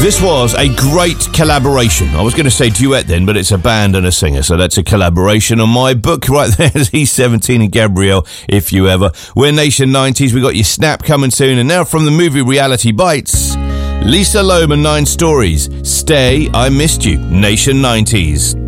This was a great collaboration. I was going to say duet then, but it's a band and a singer, so that's a collaboration on my book right there. E17 and Gabrielle, If You Ever. We're Nation 90s. We got your Snap coming soon, and now from the movie Reality Bites, Lisa Loeb and 9 Stories. Stay, I Missed You. Nation 90s.